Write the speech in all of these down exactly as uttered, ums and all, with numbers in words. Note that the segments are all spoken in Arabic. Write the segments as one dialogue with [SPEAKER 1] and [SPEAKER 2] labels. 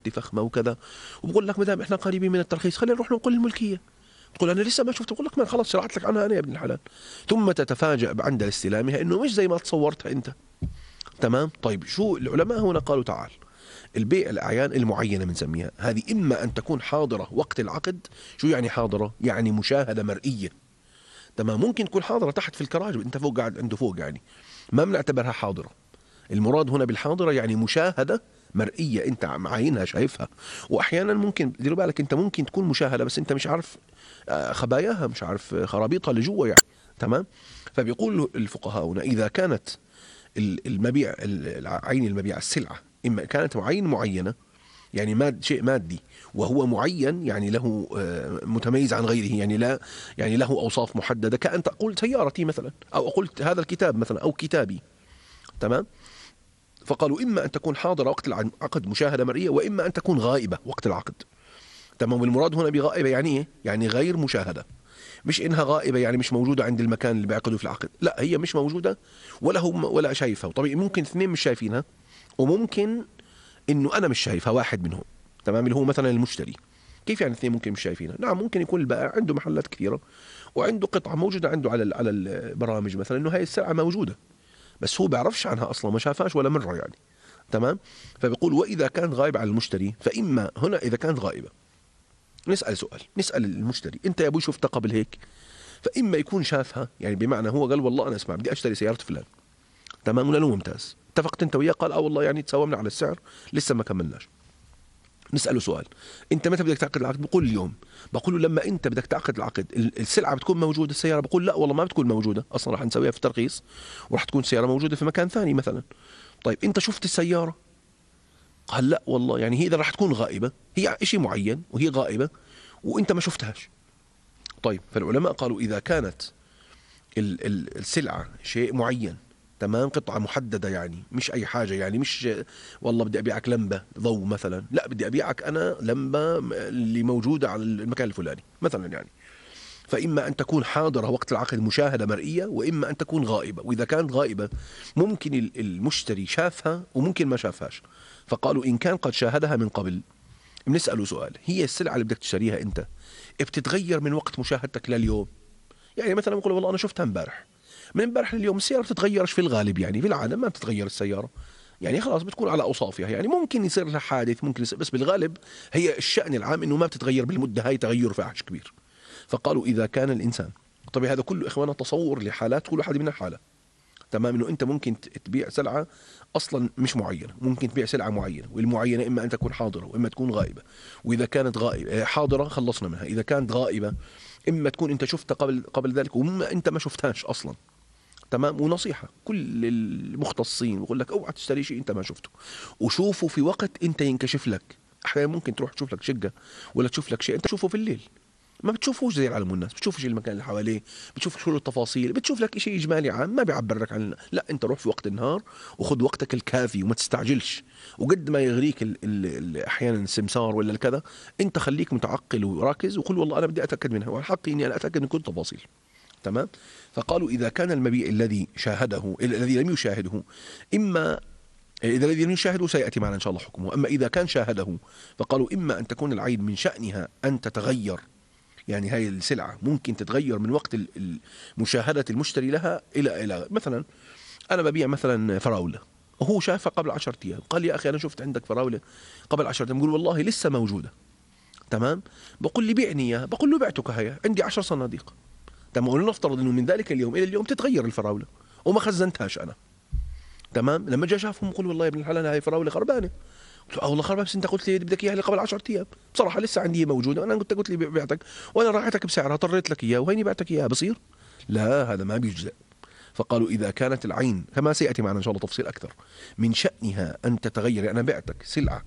[SPEAKER 1] فخمه وكذا، وبقول لك ما دام احنا قريبين من الترخيص خلينا نروح ننقل الملكيه. تقول انا لسه ما شفت، بقول لك ما خلاص شرحت لك عنها انا يا ابن الحلال. ثم تتفاجأ عند استلامها انه مش زي ما تصورتها انت. تمام. طيب شو العلماء هنا قالوا؟ تعال، البيع الاعيان المعينه بنسميها هذه اما ان تكون حاضره وقت العقد. شو يعني حاضره؟ يعني مشاهده مرئيه. تمام. ممكن تكون حاضره تحت في الكراج، انت فوق قاعد عنده فوق، يعني ما بنعتبرها حاضره. المراد هنا بالحاضره يعني مشاهده مرئيه، انت معاينها شايفها. واحيانا ممكن دير بالك انت ممكن تكون مشاهده بس انت مش عارف خباياها، مش عارف خرابيطها اللي جوا يعني. تمام. فبيقول الفقهاء هنا اذا كانت المبيع عين المبيع السلعه اما كانت عين معينه يعني ماد شيء مادي، وهو معين يعني له متميز عن غيره، يعني لا يعني له اوصاف محدده، كأن تقول سيارتي مثلا، او قلت هذا الكتاب مثلا، او كتابي. تمام. فقالوا اما ان تكون حاضره وقت العقد مشاهده مرئيه، واما ان تكون غائبه وقت العقد. تمام. والمراد هنا بغائبه يعني ايه؟ يعني غير مشاهده. مش انها غائبه يعني مش موجوده عند المكان اللي بيعقدوا في العقد، لا هي مش موجوده ولا هم ولا شايفها. طبيعي ممكن اثنين مش شايفينها، وممكن انه انا مش شايفها واحد منهم. تمام. اللي هو مثلا المشتري. كيف يعني اثنين ممكن مش شايفينها؟ نعم ممكن يكون البائع عنده محلات كثيره وعنده قطعه موجوده عنده على على البرامج مثلا انه هاي السلعه موجوده، بس هو بيعرفش عنها اصلا، ما شافهاش ولا مره يعني. تمام. فبيقول واذا كانت غائبه على المشتري، فاما هنا اذا كانت غائبه نسال سؤال، نسال المشتري انت يا ابوي شفتها قبل هيك؟ فاما يكون شافها، يعني بمعنى هو قال والله انا اسمع بدي اشتري سياره فلان. تمام. ولا ممتاز، اتفقت انت وياه؟ قال اه والله يعني تساومنا على السعر لسه ما كملناش. نساله سؤال، انت متى بدك تعقد العقد؟ بقول اليوم. بقول له لما انت بدك تعقد العقد السلعه بتكون موجوده السياره؟ بقول لا والله ما بتكون موجوده اصلا، راح نسويها في الترخيص وراح تكون السياره موجوده في مكان ثاني مثلا. طيب انت شفت السياره؟ قال لا والله يعني هي اذا راح تكون غائبه، هي شيء معين وهي غائبه وانت ما شفتهاش. طيب فالعلماء قالوا اذا كانت ال- ال- السلعه شيء معين، تمام، قطعه محدده يعني مش اي حاجه، يعني مش والله بدي ابيعك لمبه ضوء مثلا، لا بدي ابيعك انا لمبه اللي موجوده على المكان الفلاني مثلا يعني. فاما ان تكون حاضره وقت العقد مشاهده مرئيه، واما ان تكون غائبه. واذا كانت غائبه ممكن ال- المشتري شافها وممكن ما شافهاش. فقالوا ان كان قد شاهدها من قبل بنساله سؤال، هي السلعه اللي بدك تشتريها انت بتتغير من وقت مشاهدتك لليوم؟ يعني مثلا بقول والله انا شفتها امبارح، من امبارح لليوم السياره بتتغيرش في الغالب، يعني في العاده ما بتتغير السياره، يعني خلاص بتكون على اوصافها، يعني ممكن يصير لها حادث ممكن يصير، بس بالغالب هي الشأن العام انه ما بتتغير بالمده هاي تغير فاحش كبير. فقالوا اذا كان الانسان، طبعا هذا كله اخوانا تصور لحالات كل واحد من الحاله. تمام. انه انت ممكن تبيع سلعه اصلا مش معينه، ممكن تبيع سلعه معينه، والمعينه اما ان تكون حاضره واما تكون غائبه. واذا كانت غائبه حاضره خلصنا منها، اذا كانت غائبه اما تكون انت شفتها قبل قبل ذلك واما انت ما شفتهاش اصلا. تمام. ونصيحه كل المختصين بقول لك اوعى تشتري شيء انت ما شفته، وشوفه في وقت انت ينكشف لك. احيانا ممكن تروح تشوف لك شقه ولا تشوف لك شيء انت تشوفه في الليل، ما بتشوفوش زي العالم والناس، بتشوفش المكان اللي حواليه، بتشوف شو التفاصيل، بتشوف لك شيء اجمالي عام ما بيعبر لك عن، لا انت روح في وقت النهار وخذ وقتك الكافي وما تستعجلش. وقد ما يغريك ال ال ال احيانا السمسار ولا الكذا، انت خليك متعقل وراكز وقل والله انا بدي اتاكد منها، والحق اني انا اتاكد من كل التفاصيل. تمام. فقالوا اذا كان المبيع الذي شاهده الذي لم يشاهده، اما إذا الذي لم يشاهده سيأتي معنا إن شاء الله حكمه، أما إذا كان شاهده فقالوا إما أن تكون العين من شأنها أن تتغير، يعني هاي السلعة ممكن تتغير من وقت مشاهدة المشتري لها إلى إلى مثلا أنا ببيع مثلا فراولة وهو شافها قبل عشرة أيام، قال يا أخي أنا شفت عندك فراولة قبل عشرة أيام، بقول والله لسه موجودة. تمام. بقول لي بيعني إياها، بقول له بعتك هي عندي عشر صناديق. تمام. ولنفترض إنه من ذلك اليوم إلى اليوم تتغير الفراولة وما خزنتهاش أنا. تمام. لما جاء شافهم يقول والله يا ابن الحلال هاي فراولة خربانة. قلت له اه والله خربانة، بس انت قلت لي بدك اياها قبل عشرة ايام، بصراحه لسه عندي موجوده، انا قلت قلت لي بعتك وانا راعيتك بسعرها طريت لك اياه وهيني بعتك اياها، بصير؟ لا هذا ما بيجزئ. فقالوا اذا كانت العين كما سياتي معنا ان شاء الله تفصيل اكثر من شانها ان تتغير، يعني انا بعتك سلعه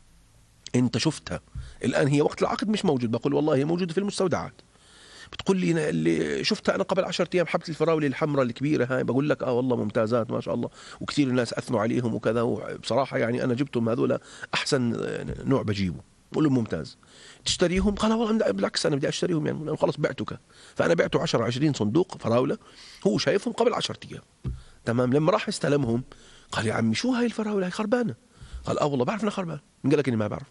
[SPEAKER 1] انت شفتها الان هي وقت العقد مش موجود، بقول والله هي موجوده في المستودعات، بتقول لي اللي شفتها انا قبل عشرة ايام حبه الفراوله الحمراء الكبيره هاي، بقول لك اه والله ممتازات ما شاء الله وكثير الناس اثنوا عليهم وكذا، وبصراحه يعني انا جبتهم هذول احسن نوع بجيبه، بقول لهم ممتاز. تشتريهم؟ قال والله بالعكس انا بدي اشتريهم، يعني خلص بعتك. فانا بعته عشرة عشرين صندوق فراوله هو شايفهم قبل عشرة ايام. تمام. لما راح استلمهم قال يا عمي شو هاي الفراوله هاي خربانه؟ قال اه والله بعرف انها خربانه. من قال لك اني ما بعرف؟